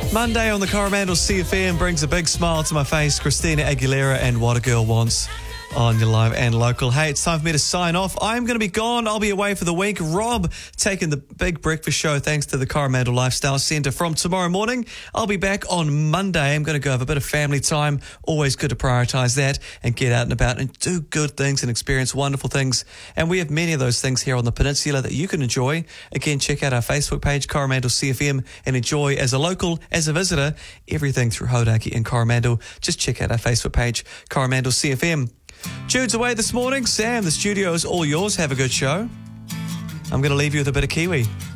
Monday on the Coromandel CFM brings a big smile to my face. Christina Aguilera and What a Girl Wants on your live and local. Hey, it's time for me to sign off. I'm going to be gone. I'll be away for the week. Rob taking the big breakfast show thanks to the Coromandel Lifestyle Centre from tomorrow morning. I'll be back on Monday. I'm going to go have a bit of family time. Always good to prioritise that and get out and about and do good things and experience wonderful things. And we have many of those things here on the peninsula that you can enjoy. Again, check out our Facebook page, Coromandel CFM, and enjoy as a local, as a visitor, everything through Hauraki and Coromandel. Just check out our Facebook page, Coromandel CFM. Jude's away this morning. Sam, the studio is all yours. Have a good show. I'm going to leave you with a bit of Kiwi.